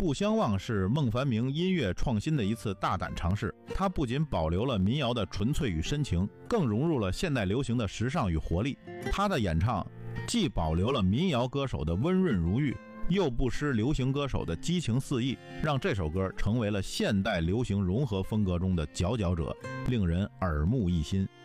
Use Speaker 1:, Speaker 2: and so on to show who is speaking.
Speaker 1: 不相忘是孟凡明音乐创新的一次大胆尝试，它不仅保留了民谣的纯粹与深情，更融入了现代流行的时尚与活力。他的演唱既保留了民谣歌手的温润如玉，又不失流行歌手的激情四溢，让这首歌成为了现代流行融合风格中的佼佼者，令人耳目一新。